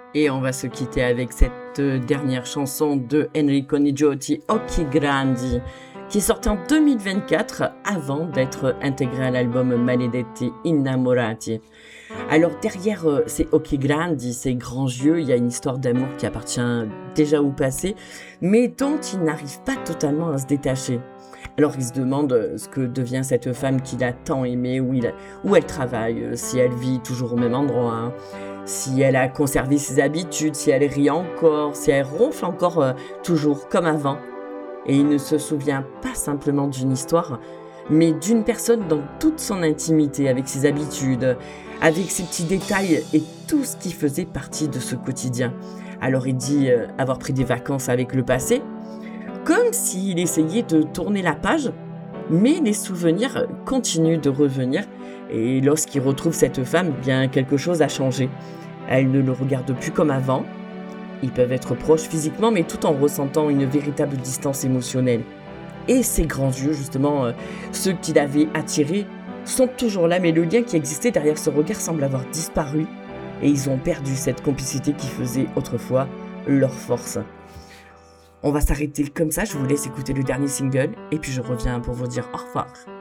Et on va se quitter avec cette dernière chanson de Enrico Nigiotti, Occhi Grandi, qui est sortie en 2024 avant d'être intégrée à l'album Maledetti Innamorati. Alors derrière ces Occhi Grandi, ces grands yeux, il y a une histoire d'amour qui appartient déjà au passé, mais dont il n'arrive pas totalement à se détacher. Alors il se demande ce que devient cette femme qu'il a tant aimée, où elle travaille, si elle vit toujours au même endroit, hein, si elle a conservé ses habitudes, si elle rit encore, si elle ronfle encore toujours comme avant. Et il ne se souvient pas simplement d'une histoire, mais d'une personne dans toute son intimité, avec ses habitudes, avec ses petits détails et tout ce qui faisait partie de ce quotidien. Alors il dit avoir pris des vacances avec le passé, comme s'il essayait de tourner la page, mais les souvenirs continuent de revenir, et lorsqu'il retrouve cette femme, bien quelque chose a changé. Elle ne le regarde plus comme avant. Ils peuvent être proches physiquement, mais tout en ressentant une véritable distance émotionnelle. Et ces grands yeux, justement, ceux qui l'avaient attiré, sont toujours là, mais le lien qui existait derrière ce regard semble avoir disparu, et ils ont perdu cette complicité qui faisait autrefois leur force. On va s'arrêter comme ça, je vous laisse écouter le dernier single, et puis je reviens pour vous dire au revoir.